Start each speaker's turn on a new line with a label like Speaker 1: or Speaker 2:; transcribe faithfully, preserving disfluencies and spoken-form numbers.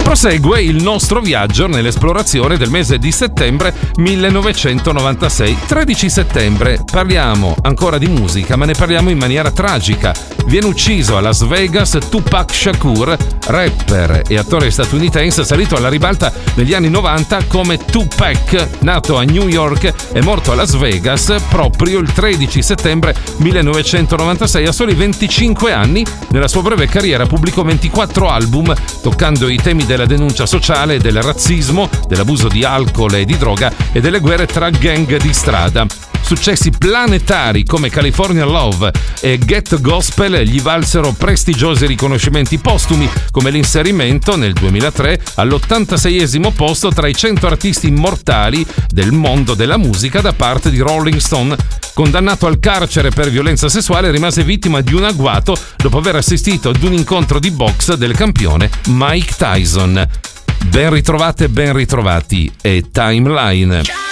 Speaker 1: Prosegue il nostro viaggio nell'esplorazione del mese di settembre millenovecentonovantasei. tredici settembre, parliamo ancora di musica, ma ne parliamo in maniera tragica. Viene ucciso a Las Vegas Tupac Shakur, rapper e attore statunitense salito alla ribalta negli anni novanta come Tupac, nato a New York e morto a Las Vegas proprio il tredici settembre millenovecentonovantasei. A soli venticinque anni, nella sua breve carriera pubblicò ventiquattro album toccando i temi della denuncia sociale, del razzismo, dell'abuso di alcol e di droga e delle guerre tra gang di strada. Successi planetari come California Love e Get Gospel gli valsero prestigiosi riconoscimenti postumi, come l'inserimento nel duemilatré all'ottantaseiesimo posto tra i cento artisti immortali del mondo della musica da parte di Rolling Stone. Condannato al carcere per violenza sessuale, rimase vittima di un agguato dopo aver assistito ad un incontro di box del campione Mike Tyson. Ben ritrovate, ben ritrovati e Timeline.